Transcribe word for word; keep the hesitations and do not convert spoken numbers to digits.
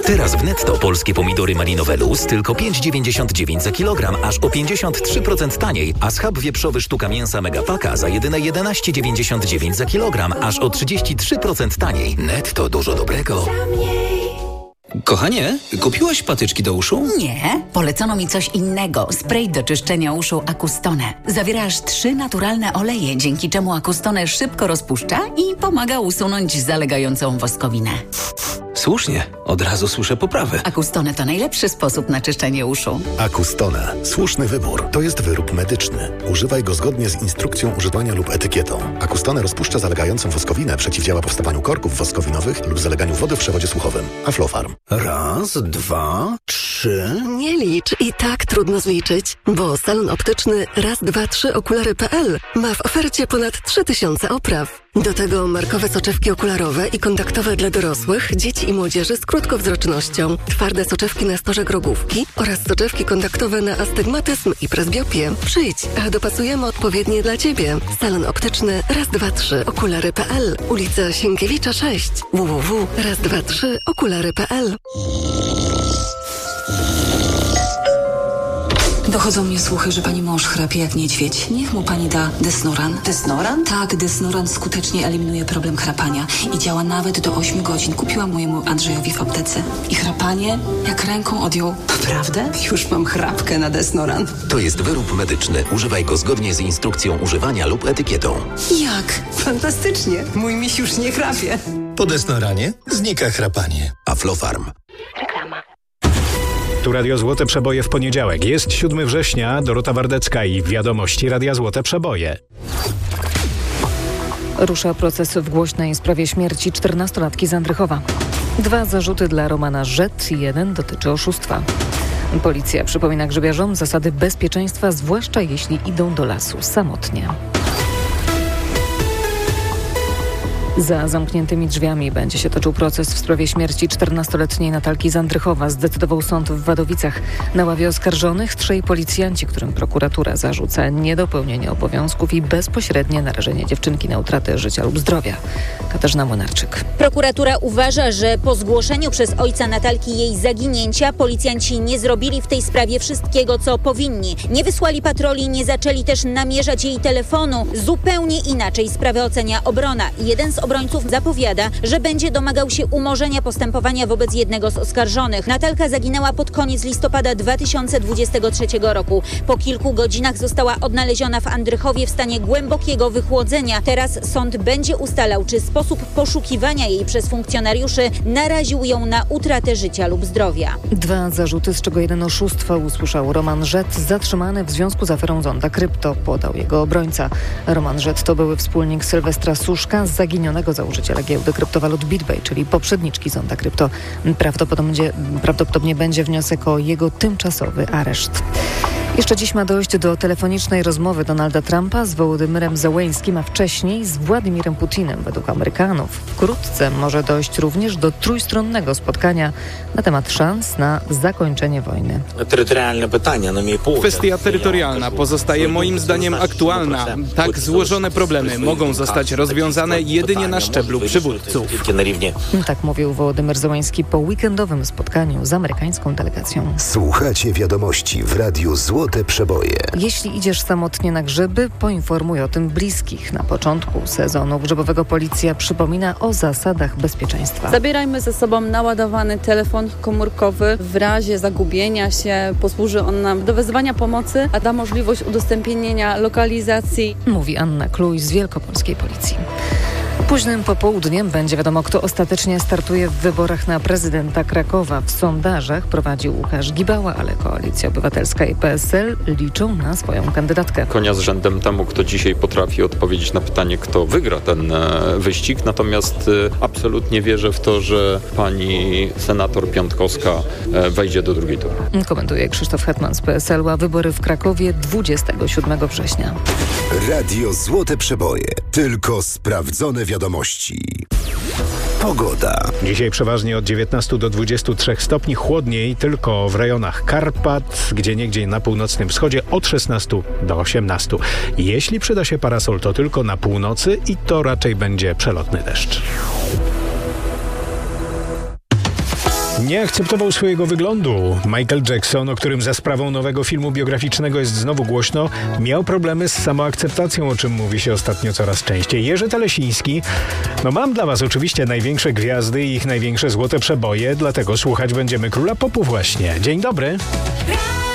Teraz w Netto polskie pomidory malinowe Luz tylko pięć dziewięćdziesiąt dziewięć za kilogram, aż o pięćdziesiąt trzy procent taniej, a schab wieprzowy sztuka mięsa Megapaka za jedyne jedenaście dziewięćdziesiąt dziewięć za kilogram, aż o trzydzieści trzy procent taniej. Netto, dużo dobrego. Kochanie, kupiłaś patyczki do uszu? Nie, polecono mi coś innego. Spray do czyszczenia uszu Acustone. Zawiera aż trzy naturalne oleje, dzięki czemu Acustone szybko rozpuszcza i pomaga usunąć zalegającą woskowinę. Słusznie, od razu słyszę poprawę. Acustone to najlepszy sposób na czyszczenie uszu. Acustone. Słuszny wybór. To jest wyrób medyczny. Używaj go zgodnie z instrukcją używania lub etykietą. Acustone rozpuszcza zalegającą woskowinę, przeciwdziała powstawaniu korków woskowinowych lub zaleganiu wody w przewodzie słuchowym. Aflofarm. Raz, dwa, trzy... Nie licz, i tak trudno zliczyć, bo salon optyczny raz, dwa, trzy okulary kropka p l ma w ofercie ponad trzy tysiące opraw. Do tego markowe soczewki okularowe i kontaktowe dla dorosłych, dzieci i młodzieży z krótkowzrocznością, twarde soczewki na storze grogówki oraz soczewki kontaktowe na astygmatyzm i presbiopię. Przyjdź, a dopasujemy odpowiednie dla Ciebie. Salon optyczny raz, dwa, trzy okulary kropka p l, ulica Sienkiewicza sześć, w w w kropka raz dwa trzy okulary kropka p l. Dochodzą mnie słuchy, że pani mąż chrapie jak niedźwiedź. Niech mu pani da Desnoran. Desnoran? Tak, Desnoran skutecznie eliminuje problem chrapania i działa nawet do ośmiu godzin. Kupiłam mojemu Andrzejowi w aptece. I chrapanie jak ręką odjął. Naprawdę? Już mam chrapkę na Desnoran. To jest wyrób medyczny. Używaj go zgodnie z instrukcją używania lub etykietą. Jak? Fantastycznie. Mój miś już nie chrapie. Po Desnoranie znika chrapanie. Aflofarm. Reklama. Tu Radio Złote Przeboje w poniedziałek. Jest siódmego września, Dorota Wardecka i wiadomości Radia Złote Przeboje. Rusza proces w głośnej sprawie śmierci czternastolatki z Andrychowa. Dwa zarzuty dla Romana Rzet, jeden dotyczy oszustwa. Policja przypomina grzybiarzom zasady bezpieczeństwa, zwłaszcza jeśli idą do lasu samotnie. Za zamkniętymi drzwiami będzie się toczył proces w sprawie śmierci czternastoletniej Natalki z Andrychowa. Zdecydował sąd w Wadowicach. Na ławie oskarżonych trzej policjanci, którym prokuratura zarzuca niedopełnienie obowiązków i bezpośrednie narażenie dziewczynki na utratę życia lub zdrowia. Katarzyna Młynarczyk. Prokuratura uważa, że po zgłoszeniu przez ojca Natalki jej zaginięcia policjanci nie zrobili w tej sprawie wszystkiego, co powinni. Nie wysłali patroli, nie zaczęli też namierzać jej telefonu. Zupełnie inaczej sprawę ocenia obrona. Jeden z obrońców zapowiada, że będzie domagał się umorzenia postępowania wobec jednego z oskarżonych. Natalka zaginęła pod koniec listopada dwa tysiące dwudziestego trzeciego roku. Po kilku godzinach została odnaleziona w Andrychowie w stanie głębokiego wychłodzenia. Teraz sąd będzie ustalał, czy sposób poszukiwania jej przez funkcjonariuszy naraził ją na utratę życia lub zdrowia. Dwa zarzuty, z czego jeden oszustwo, usłyszał Roman Rzet, zatrzymany w związku z aferą Zonda Krypto, podał jego obrońca. Roman Rzet to były wspólnik Sylwestra Suszka, zaginionego założyciela giełdy kryptowalut BitBay, czyli poprzedniczki Zonda Krypto. Prawdopodobnie, prawdopodobnie będzie wniosek o jego tymczasowy areszt. Jeszcze dziś ma dojść do telefonicznej rozmowy Donalda Trumpa z Wołodymyrem Zełeńskim, a wcześniej z Władimirem Putinem. Według Amerykanów wkrótce może dojść również do trójstronnego spotkania na temat szans na zakończenie wojny. Kwestia terytorialna pozostaje moim zdaniem aktualna. Tak złożone problemy mogą zostać rozwiązane jedynie na szczeblu przywódców. Tak mówił Wołodymyr Zełeński po weekendowym spotkaniu z amerykańską delegacją. Słuchacie wiadomości w Radiu Złote Przeboje. Jeśli idziesz samotnie na grzyby, poinformuj o tym bliskich. Na początku sezonu grzybowego policja przypomina o zasadach bezpieczeństwa. Zabierajmy ze sobą naładowany telefon komórkowy. W razie zagubienia się posłuży on nam do wezwania pomocy, a da możliwość udostępnienia lokalizacji. Mówi Anna Kluj z Wielkopolskiej Policji. Późnym popołudniem będzie wiadomo, kto ostatecznie startuje w wyborach na prezydenta Krakowa. W sondażach prowadzi Łukasz Gibała, ale Koalicja Obywatelska i P S L liczą na swoją kandydatkę. Konia z rzędem temu, kto dzisiaj potrafi odpowiedzieć na pytanie, kto wygra ten wyścig. Natomiast absolutnie wierzę w to, że pani senator Piątkowska wejdzie do drugiej tury. Komentuje Krzysztof Hetman z P S L, a wybory w Krakowie dwudziestego siódmego września. Radio Złote Przeboje. Tylko sprawdzone wiadomości. Pogoda. Dzisiaj przeważnie od dziewiętnastu do dwudziestu trzech stopni, chłodniej tylko w rejonach Karpat, gdzieniegdzie na północnym wschodzie od szesnastu do osiemnastu. Jeśli przyda się parasol, to tylko na północy i to raczej będzie przelotny deszcz. Nie akceptował swojego wyglądu. Michael Jackson, o którym za sprawą nowego filmu biograficznego jest znowu głośno, miał problemy z samoakceptacją, o czym mówi się ostatnio coraz częściej. Jerzy Telesiński. No mam dla was oczywiście największe gwiazdy i ich największe złote przeboje, dlatego słuchać będziemy Króla Popu właśnie. Dzień dobry.